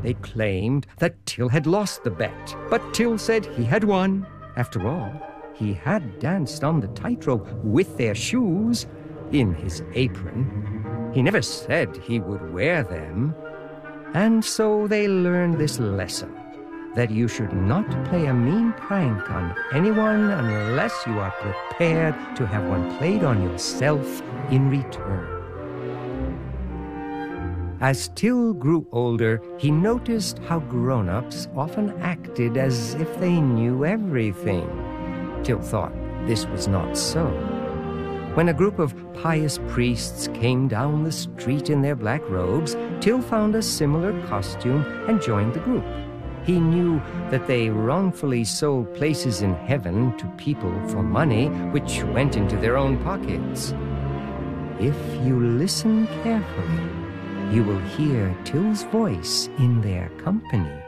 They claimed that Till had lost the bet, but Till said he had won. After all, he had danced on the tightrope with their shoes in his apron. He never said he would wear them. And so they learned this lesson, that you should not play a mean prank on anyone unless you are prepared to have one played on yourself in return. As Till grew older, he noticed how grown-ups often acted as if they knew everything. Till thought this was not so. When a group of pious priests came down the street in their black robes, Till found a similar costume and joined the group. He knew that they wrongfully sold places in heaven to people for money, which went into their own pockets. If you listen carefully, you will hear Till's voice in their company.